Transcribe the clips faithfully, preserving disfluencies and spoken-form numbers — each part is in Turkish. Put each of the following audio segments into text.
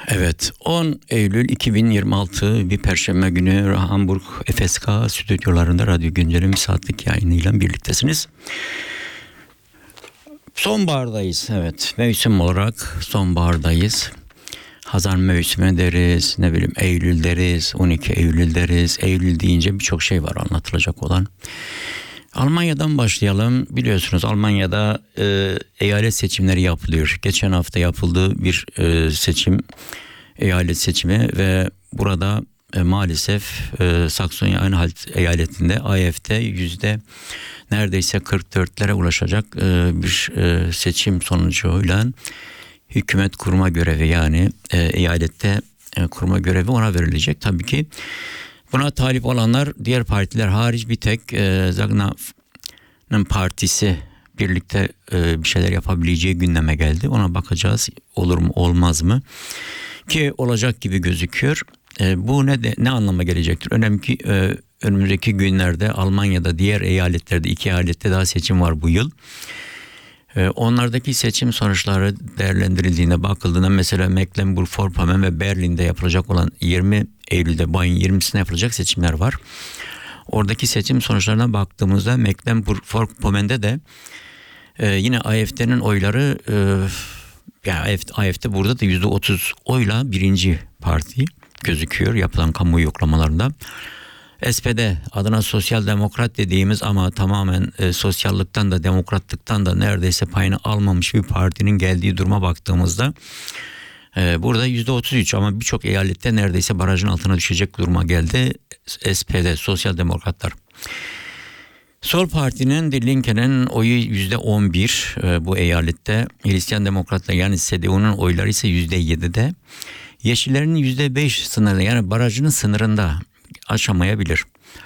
Evet, on Eylül iki bin yirmi altı bir Perşembe günü Hamburg F S K stüdyolarında Radyo Güncel'in bir saatlik yayınıyla birliktesiniz. Sonbahardayız, evet, mevsim olarak sonbahardayız. Hazan mevsimi deriz, ne bileyim Eylül deriz, on iki Eylül deriz. Eylül deyince birçok şey var anlatılacak olan. Almanya'dan başlayalım. Biliyorsunuz Almanya'da e, eyalet seçimleri yapılıyor. Geçen hafta yapıldığı bir e, seçim, eyalet seçimi ve burada e, maalesef e, Saksonya-Anhalt eyaletinde A F D yüzde neredeyse kırk dörtlere ulaşacak e, bir e, seçim sonucuyla hükümet kurma görevi, yani e, eyalette e, kurma görevi ona verilecek. Tabii ki buna talip olanlar diğer partiler hariç bir tek e, Zagna'nın partisi birlikte e, bir şeyler yapabileceği gündeme geldi. Ona bakacağız, olur mu olmaz mı? Ki olacak gibi gözüküyor. E, bu ne de, ne anlama gelecektir? Önemli ki e, önümüzdeki günlerde Almanya'da diğer eyaletlerde, iki eyalette daha seçim var bu yıl. E, onlardaki seçim sonuçları değerlendirildiğine bakıldığında mesela Mecklenburg-Vorpommern ve Berlin'de yapılacak olan yirmi Eylül'de bu ayın yirmisine yapılacak seçimler var. Oradaki seçim sonuçlarına baktığımızda Mecklenburg-Vorpommern'de de e, yine A F D'nin oyları e, yani A F D burada da yüzde otuz oyla birinci parti gözüküyor yapılan kamu yoklamalarında. S P D adına sosyal demokrat dediğimiz ama tamamen e, sosyallıktan da demokratlıktan da neredeyse payını almamış bir partinin geldiği duruma baktığımızda e, burada yüzde otuz üç ama birçok eyalette neredeyse barajın altına düşecek duruma geldi S P D, sosyal demokratlar. Sol Parti'nin Die Linke'nin oyu yüzde on bir e, bu eyalette. Hristiyan Demokratlar yani C D U'nun oyları ise yüzde yedide. Yeşillerin yüzde beş sınırında, yani barajının sınırında aşamayabilir.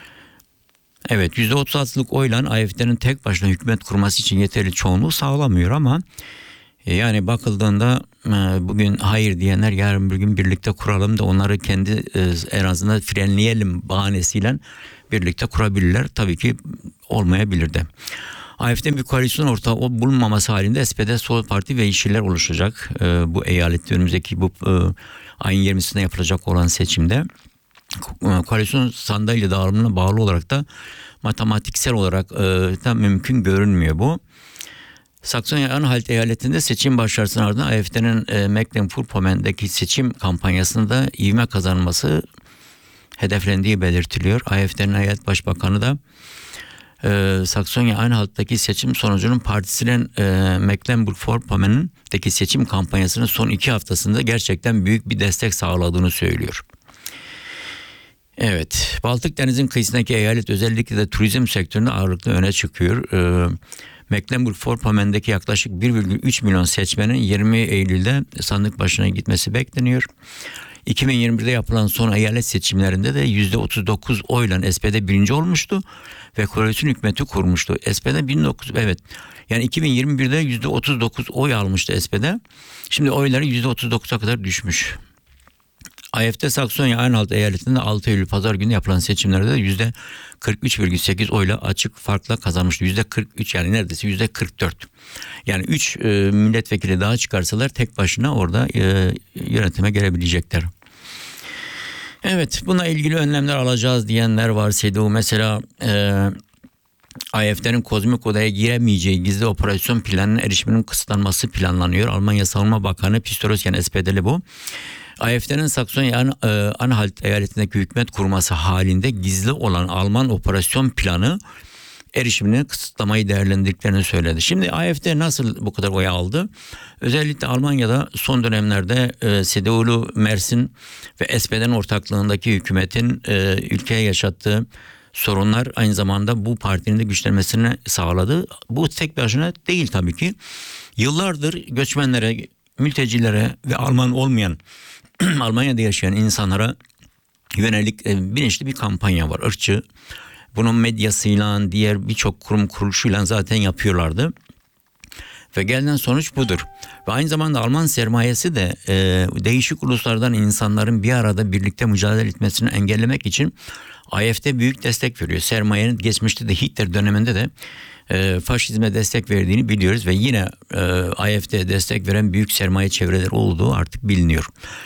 Evet, yüzde otuz altılık oyla A F D'nin tek başına hükümet kurması için yeterli çoğunluğu sağlamıyor ama e, yani bakıldığında e, bugün hayır diyenler yarın bir gün birlikte kuralım da onları kendi e, en azından frenleyelim bahanesiyle birlikte kurabilirler. Tabii ki olmayabilir de. A F D'nin bir koalisyon ortağı bulunmaması halinde S P D, Sol Parti ve Yeşiller oluşacak. E, bu eyalette önümüzdeki bu e, ayın yirmisinde yapılacak olan seçimde. Koalisyon sandalye dağılımına bağlı olarak da matematiksel olarak e, da mümkün görünmüyor bu. Saksonya-Anhalt eyaletinde seçim başarısının ardından A F D'nin e, Mecklenburg-Vorpommern'deki seçim kampanyasında ivme kazanması hedeflendiği belirtiliyor. A F D'nin eyalet başbakanı da e, Saksonya-Anhalt'taki seçim sonucunun partisinin e, Mecklenburg-Vorpommern'deki seçim kampanyasının son iki haftasında gerçekten büyük bir destek sağladığını söylüyor. Evet, Baltık Denizi'nin kıyısındaki eyalet özellikle de turizm sektöründe ağırlıklı öne çıkıyor. Ee, Mecklenburg-Vorpommern'deki yaklaşık bir virgül üç milyon seçmenin yirmi Eylül'de sandık başına gitmesi bekleniyor. iki bin yirmi birde yapılan son eyalet seçimlerinde de yüzde otuz dokuz oyla S P D birinci olmuştu ve koalisyon hükümeti kurmuştu. S P D bin dokuz evet yani iki bin yirmi birde yüzde otuz dokuz oy almıştı S P D. Şimdi oyları yüzde otuz dokuza kadar düşmüş. A F D Saksonya-Anhalt eyaletinde altı Eylül Pazar günü yapılan seçimlerde de yüzde kırk üç virgül sekiz oyla açık farkla kazanmıştı. yüzde kırk üç yani neredeyse yüzde kırk dört. Yani üç e, milletvekili daha çıkarsalar tek başına orada e, yönetime gelebilecekler. Evet, buna ilgili önlemler alacağız diyenler var. C D U mesela e, A F D'nin kozmik odaya giremeyeceği gizli operasyon planının erişiminin kısıtlanması planlanıyor. Almanya Savunma Bakanı Pistorius S P D'li bu. A F D'nin Saksonya-Anhalt eyaletindeki hükümet kurması halinde gizli olan Alman operasyon planı erişimini kısıtlamayı değerlendirdiklerini söyledi. Şimdi A F D nasıl bu kadar oy aldı? Özellikle Almanya'da son dönemlerde e, C D U'lu Mersin ve S P D'nin ortaklığındaki hükümetin e, ülkeye yaşattığı sorunlar aynı zamanda bu partinin de güçlenmesini sağladı. Bu tek başına değil tabii ki. Yıllardır göçmenlere, mültecilere ve Alman olmayan Almanya'da yaşayan insanlara yönelik e, bilinçli bir kampanya var. Irkçı. Bunun medyasıyla, diğer birçok kurum kuruluşuyla zaten yapıyorlardı. Ve gelinen sonuç budur. Ve aynı zamanda Alman sermayesi de e, değişik uluslardan insanların bir arada birlikte mücadele etmesini engellemek için A F D büyük destek veriyor. Sermayenin geçmişte de Hitler döneminde de e, faşizme destek verdiğini biliyoruz ve yine e, A F D destek veren büyük sermaye çevreleri olduğu artık biliniyor.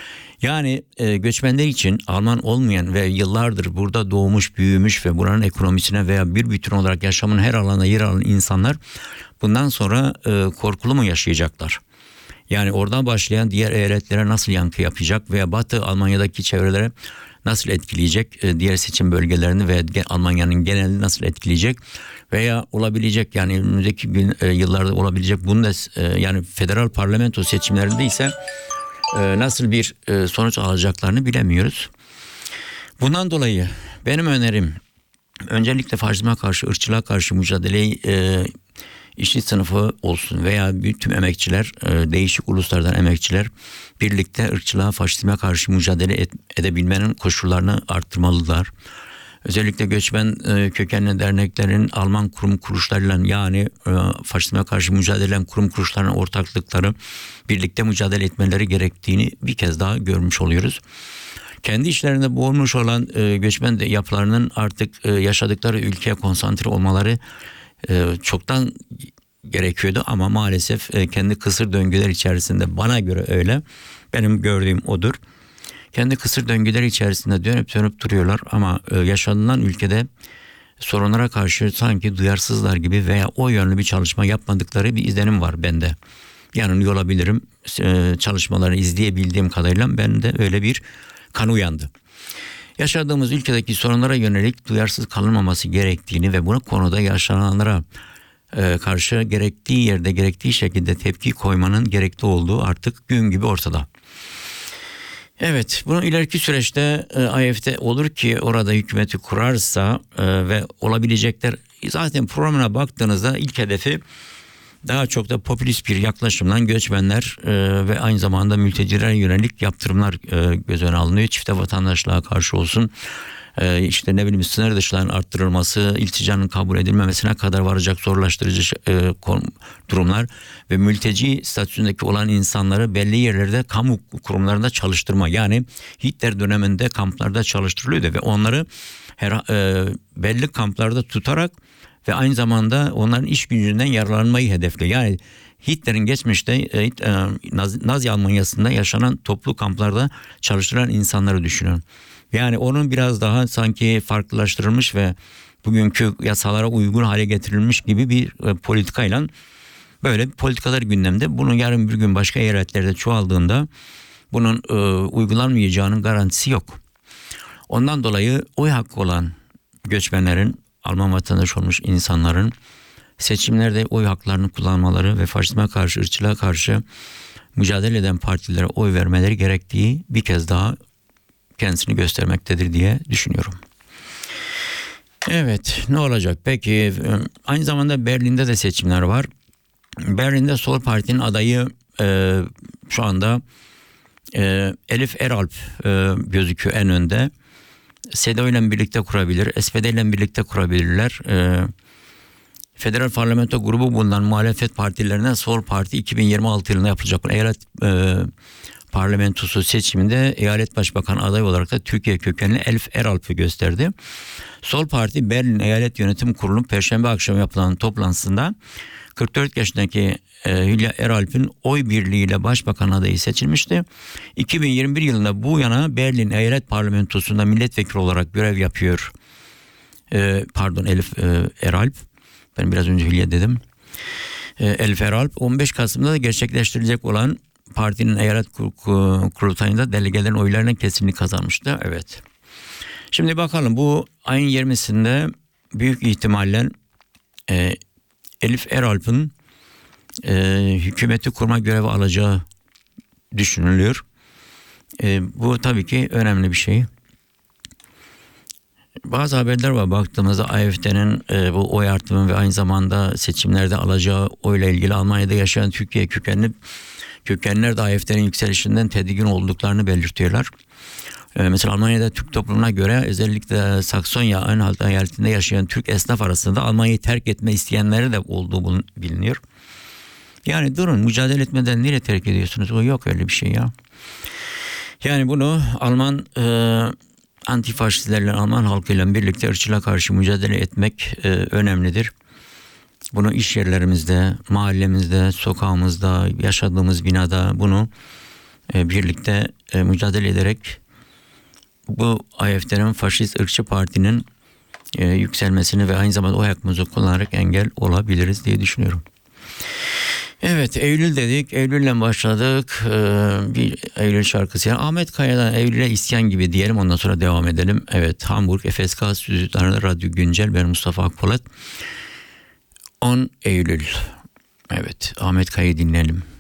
Yani e, göçmenler için Alman olmayan ve yıllardır burada doğmuş, büyümüş ve buranın ekonomisine veya bir bütün olarak yaşamın her alana yer alan insanlar bundan sonra e, korkulu mu yaşayacaklar? Yani oradan başlayan diğer eyaletlere nasıl yankı yapacak veya Batı Almanya'daki çevrelere nasıl etkileyecek, e, diğer seçim bölgelerini ve Almanya'nın genelini nasıl etkileyecek veya olabilecek, yani önümüzdeki gün, e, yıllarda olabilecek Bundes e, yani federal parlamento seçimlerinde ise e, nasıl bir e, sonuç alacaklarını bilemiyoruz. Bundan dolayı benim önerim öncelikle faşizme karşı, ırkçılığa karşı mücadeleyi e, işçi sınıfı olsun veya bütün emekçiler, e, değişik uluslardan emekçiler birlikte ırkçılığa, faşizme karşı mücadele et, edebilmenin koşullarını arttırmalılar. Özellikle göçmen e, kökenli derneklerin Alman kurum kuruluşlarıyla, yani e, faşizme karşı mücadele eden kurum kuruluşlarının ortaklıkları birlikte mücadele etmeleri gerektiğini bir kez daha görmüş oluyoruz. Kendi işlerinde boğulmuş olan e, göçmen de yapılarının artık e, yaşadıkları ülkeye konsantre olmaları e, çoktan gerekiyordu ama maalesef e, kendi kısır döngüler içerisinde, bana göre öyle, benim gördüğüm odur. Kendi kısır döngüler içerisinde dönüp dönüp duruyorlar ama e, yaşanılan ülkede sorunlara karşı sanki duyarsızlar gibi veya o yönlü bir çalışma yapmadıkları bir izlenim var bende. Yanılıyor olabilirim. E, çalışmaları izleyebildiğim kadarıyla bende öyle bir kan uyandı. Yaşadığımız ülkedeki sorunlara yönelik duyarsız kalınmaması gerektiğini ve bu konuda yaşananlara e, karşı gerektiği yerde gerektiği şekilde tepki koymanın gerekli olduğu artık gün gibi ortada. Evet, bunun ileriki süreçte e, A F D olur ki orada hükümeti kurarsa e, ve olabilecekler, zaten programına baktığınızda ilk hedefi daha çok da popülist bir yaklaşımla göçmenler e, ve aynı zamanda mültecilere yönelik yaptırımlar e, göz önüne alınıyor. Çifte vatandaşlığa karşı olsun, e, işte ne bileyim sınır dışlarının arttırılması, ilticanın kabul edilmemesine kadar varacak zorlaştırıcı e, durumlar ve mülteci statüsündeki olan insanları belli yerlerde kamu kurumlarında çalıştırma. Yani Hitler döneminde kamplarda çalıştırılıyordu ve onları her, e, belli kamplarda tutarak ve aynı zamanda onların iş gücünden yararlanmayı hedefliyor. Yani Hitler'in geçmişte e, Nazi, Nazi Almanya'sında yaşanan toplu kamplarda çalıştıran insanları düşünün. Yani onun biraz daha sanki farklılaştırılmış ve bugünkü yasalara uygun hale getirilmiş gibi bir e, politikayla böyle politikalar gündemde. Bunun yarın bir gün başka eyaletlerde çoğaldığında bunun e, uygulanmayacağının garantisi yok. Ondan dolayı oy hakkı olan göçmenlerin, Alman vatandaşı olmuş insanların seçimlerde oy haklarını kullanmaları ve faşizme karşı, ırkçılığa karşı mücadele eden partilere oy vermeleri gerektiği bir kez daha kendisini göstermektedir diye düşünüyorum. Evet, ne olacak? Peki aynı zamanda Berlin'de de seçimler var. Berlin'de Sol Parti'nin adayı e, şu anda e, Elif Eralp e, gözüküyor en önde. S D O ile birlikte kurabilir, S P D ile birlikte kurabilirler. E, Federal Parlamento grubu bulunan muhalefet partilerinden Sol Parti iki bin yirmi altı yılında yapılacak eyalet e, parlamentosu seçiminde eyalet başbakanı adayı olarak da Türkiye kökenli Elif Eralp'ı gösterdi. Sol Parti Berlin Eyalet Yönetim Kurulu Perşembe akşamı yapılan toplantısında kırk dört yaşındaki e, Hülya Eralp'in oy birliğiyle başbakan adayı seçilmişti. iki bin yirmi bir yılında bu yana Berlin Eyalet Parlamentosu'nda milletvekili olarak görev yapıyor. E, pardon Elif e, Eralp. Ben biraz önce Hülya dedim. E, Elif Eralp on beş Kasım'da da gerçekleştirilecek olan partinin eyalet kurultayında delegelerin oylarına kesinlik kazanmıştı. Evet. Şimdi bakalım, bu ayın yirmisinde büyük ihtimalle e, Elif Eralp'ın e, hükümeti kurma görevi alacağı düşünülüyor. E, bu tabii ki önemli bir şey. Bazı haberler var baktığımızda A F D'nin e, bu oy artımı ve aynı zamanda seçimlerde alacağı oyla ilgili Almanya'da yaşayan Türkiye kökenli kökenliler de A F D'nin yükselişinden tedirgin olduklarını belirtiyorlar. Ee, mesela Almanya'da Türk toplumuna göre özellikle Saksonya Anhalt eyaletinde yaşayan Türk esnaf arasında Almanya'yı terk etme isteyenleri de olduğu biliniyor. Yani durun, mücadele etmeden nereye terk ediyorsunuz? O yok öyle bir şey ya. Yani bunu Alman e, antifaşistlerle, Alman halkıyla birlikte ırkçılığa karşı mücadele etmek e, önemlidir. Bunu iş yerlerimizde, mahallemizde, sokağımızda, yaşadığımız binada bunu e, birlikte e, mücadele ederek bu A F D'nin, faşist ırkçı partinin e, yükselmesini ve aynı zamanda oy hakkımızı kullanarak engel olabiliriz diye düşünüyorum. Evet, Eylül dedik. Eylül'le başladık. Ee, bir Eylül şarkısı. Yani Ahmet Kaya'dan Eylül'e isyan gibi diyelim. Ondan sonra devam edelim. Evet, Hamburg F S K Stüdyolarında Radyo Güncel. Ben Mustafa Akpolat. on Eylül. Evet, Ahmet Kaya'yı dinleyelim.